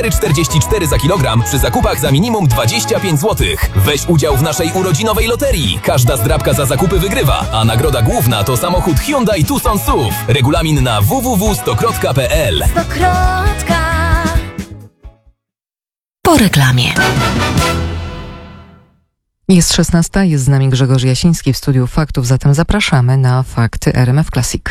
4,44 za kilogram przy zakupach za minimum 25 zł. Weź udział w naszej urodzinowej loterii. Każda zdrabka za zakupy wygrywa, a nagroda główna to samochód Hyundai Tucson SUV. Regulamin na www.stokrotka.pl. Po reklamie. Jest 16, jest z nami Grzegorz Jasiński w studiu Faktów, zatem zapraszamy na Fakty RMF Classic.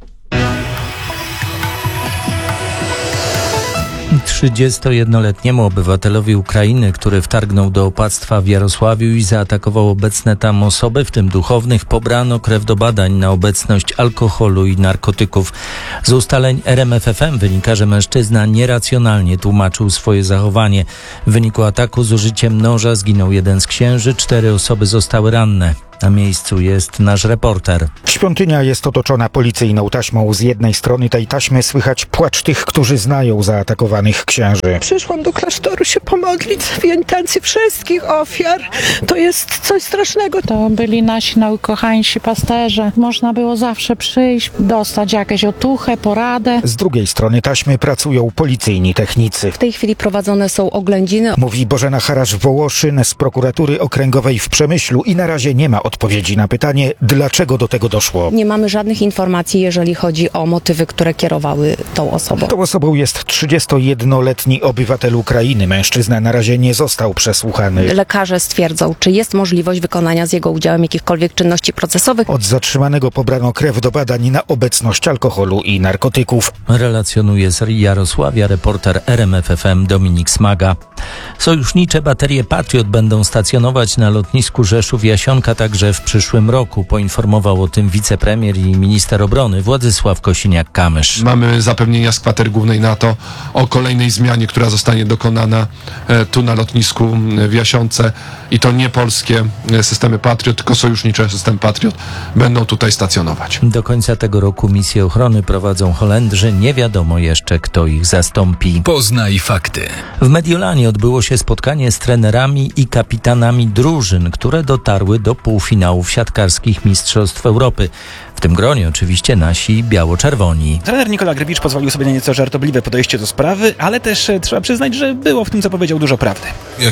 31-letniemu obywatelowi Ukrainy, który wtargnął do opactwa w Jarosławiu i zaatakował obecne tam osoby, w tym duchownych, pobrano krew do badań na obecność alkoholu i narkotyków. Z ustaleń RMF FM wynika, że mężczyzna nieracjonalnie tłumaczył swoje zachowanie. W wyniku ataku z użyciem noża zginął jeden z księży, 4 osoby zostały ranne. Na miejscu jest nasz reporter. Świątynia jest otoczona policyjną taśmą. Z jednej strony tej taśmy słychać płacz tych, którzy znają zaatakowanych księży. Przyszłam do klasztoru się pomodlić w intencji wszystkich ofiar. To jest coś strasznego. To byli nasi najukochańsi pasterze. Można było zawsze przyjść, dostać jakąś otuchę, poradę. Z drugiej strony taśmy pracują policyjni technicy. W tej chwili prowadzone są oględziny. Mówi Bożena Harasz-Wołoszyn z prokuratury okręgowej w Przemyślu i na razie nie ma odpowiedzi na pytanie, dlaczego do tego doszło. Nie mamy żadnych informacji, jeżeli chodzi o motywy, które kierowały tą osobą. Tą osobą jest 31-letni obywatel Ukrainy. Mężczyzna na razie nie został przesłuchany. Lekarze stwierdzą, czy jest możliwość wykonania z jego udziałem jakichkolwiek czynności procesowych. Od zatrzymanego pobrano krew do badań na obecność alkoholu i narkotyków. Relacjonuje z Jarosławia reporter RMF FM Dominik Smaga. Sojusznicze baterie Patriot będą stacjonować na lotnisku Rzeszów-Jasionka także w przyszłym roku. Poinformował o tym wicepremier i minister obrony Władysław Kosiniak-Kamysz. Mamy zapewnienia z kwatery głównej NATO o kolejnej zmianie, która zostanie dokonana tu na lotnisku w Jasionce i to nie polskie systemy Patriot, tylko sojusznicze systemy Patriot będą tutaj stacjonować. Do końca tego roku misję ochrony prowadzą Holendrzy. Nie wiadomo jeszcze, kto ich zastąpi. Poznaj fakty. W Mediolanie odbyło się spotkanie z trenerami i kapitanami drużyn, które dotarły do półfinałów siatkarskich Mistrzostw Europy. W tym gronie oczywiście nasi biało-czerwoni. Trener Nikola Grbić pozwolił sobie na nieco żartobliwe podejście do sprawy, ale też trzeba przyznać, że było w tym, co powiedział, dużo prawdy.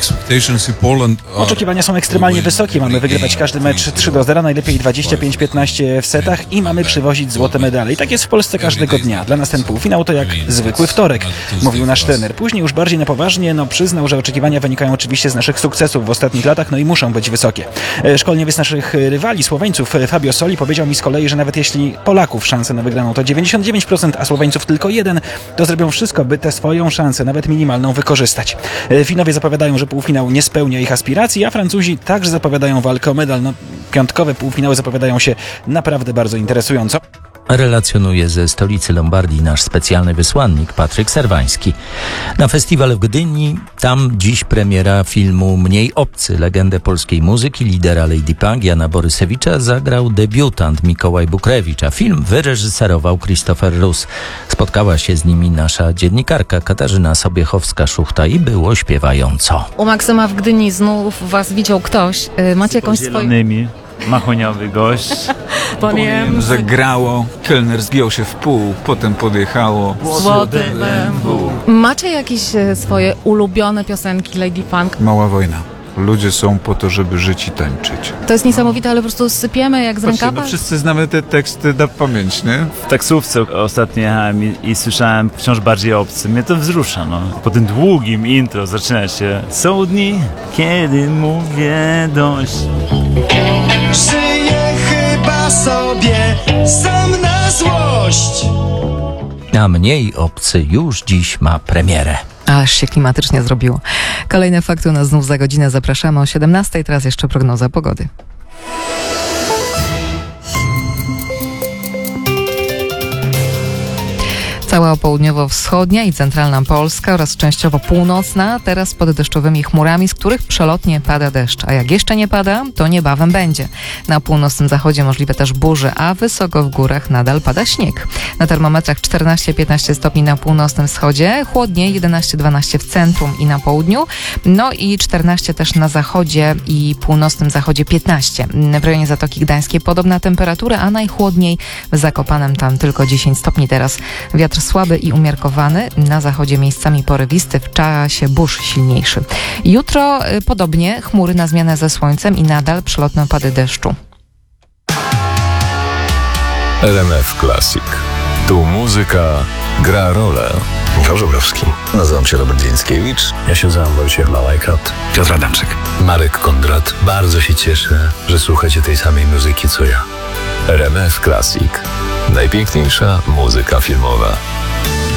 Oczekiwania są ekstremalnie wysokie. Mamy wygrywać każdy mecz 3-0, najlepiej 25-15 w setach i mamy przywozić złote medale. I tak jest w Polsce każdego dnia. Dla nas ten półfinał to jak zwykły wtorek, mówił nasz trener. Później już bardziej na poważnie przyznał, że oczekiwania wynikają oczywiście z naszych sukcesów w ostatnich latach, i muszą być wysokie. Szkolniewiec naszych rywali, Słoweńców, Fabio Soli, powiedział mi z kolei, że nawet jeśli Polaków szanse na wygraną to 99%, a Słoweńców tylko 1%, to zrobią wszystko, by tę swoją szansę, nawet minimalną, wykorzystać. Finowie zapowiadają, że półfinał nie spełnia ich aspiracji, a Francuzi także zapowiadają walkę o medal. Piątkowe półfinały zapowiadają się naprawdę bardzo interesująco. Relacjonuje ze stolicy Lombardii nasz specjalny wysłannik Patryk Serwański. Na festiwal w Gdyni, tam dziś premiera filmu Mniej obcy. Legendę polskiej muzyki, lidera Lady Punk Jana Borysewicza zagrał debiutant Mikołaj Bukrewicz, a film wyreżyserował Christopher Rus. Spotkała się z nimi nasza dziennikarka Katarzyna Sobiechowska-Szuchta i było śpiewająco. U Maksyma w Gdyni znów was widział ktoś. Macie jakąś swoją... Machoniowy gość. Powiem, że grało, kelner zbijał się w pół, potem podjechało. Złoty BMW. Macie jakieś swoje ulubione piosenki Lady Punk? Mała wojna. Ludzie są po to, żeby żyć i tańczyć. To jest niesamowite, ale po prostu sypiemy jak z rękawa. Wszyscy znamy te teksty na pamięć, nie? W taksówce ostatnio jechałem i słyszałem Wciąż bardziej obcy. Mnie to wzrusza, Po tym długim intro zaczyna się. Są dni, kiedy mówię dość. Żyję chyba sobie sam na złość. A Mniej obcy już dziś ma premierę. Aż się klimatycznie zrobiło. Kolejne fakty u nas znów za godzinę. Zapraszamy o 17:00. Teraz jeszcze prognoza pogody. Cała południowo-wschodnia i centralna Polska oraz częściowo północna teraz pod deszczowymi chmurami, z których przelotnie pada deszcz. A jak jeszcze nie pada, to niebawem będzie. Na północnym zachodzie możliwe też burze, a wysoko w górach nadal pada śnieg. Na termometrach 14-15 stopni na północnym wschodzie, chłodniej 11-12 w centrum i na południu, i 14 też na zachodzie i północnym zachodzie 15. W rejonie Zatoki Gdańskiej podobna temperatura, a najchłodniej w Zakopanem, tam tylko 10 stopni teraz. Wiatr słaby i umiarkowany, na zachodzie miejscami porywisty, w czasie burz silniejszy. Jutro podobnie chmury na zmianę ze słońcem i nadal przelotne opady deszczu. RMF Classic. Tu muzyka gra rolę. Michał Żubrowski. Nazywam się Robert Więckiewicz. Ja się nazywam Wojciech Malajkat. Piotr Adamczyk. Marek Kondrat. Bardzo się cieszę, że słuchacie tej samej muzyki co ja. RMF Classic. Najpiękniejsza muzyka filmowa.